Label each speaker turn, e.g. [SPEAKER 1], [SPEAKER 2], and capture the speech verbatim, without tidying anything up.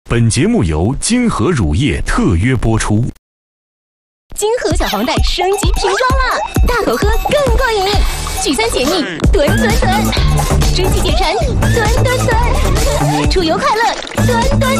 [SPEAKER 1] 本节目由金河乳业特约播出。
[SPEAKER 2] 金河小黄袋升级瓶装了，大口喝更过瘾，聚餐解腻，吨吨吨，春季解馋，吨吨吨，出游快乐，吨吨